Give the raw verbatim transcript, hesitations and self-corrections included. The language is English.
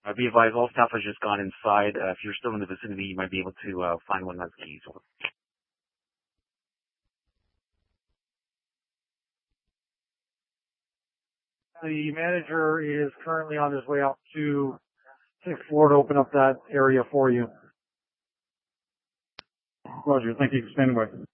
Uh, be advised, all staff has just gone inside. Uh, if you're still in the vicinity, you might be able to uh, find one of those keys. The manager is currently on his way up to sixth floor to open up that area for you. Roger. Thank you. Stand by.